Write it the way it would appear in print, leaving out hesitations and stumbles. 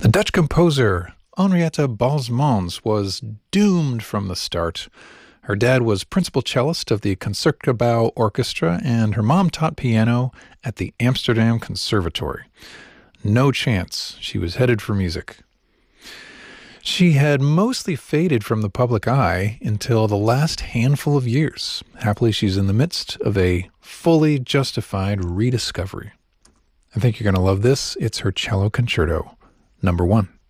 The Dutch composer Henriette Balsmans was doomed from the start. Her dad was principal cellist of the Concertgebouw Orchestra, and her mom taught piano at the Amsterdam Conservatory. No chance she was headed for music. She had mostly faded from the public eye until the last handful of years. Happily, she's in the midst of a fully justified rediscovery. I think you're going to love this. It's her cello concerto, number 1.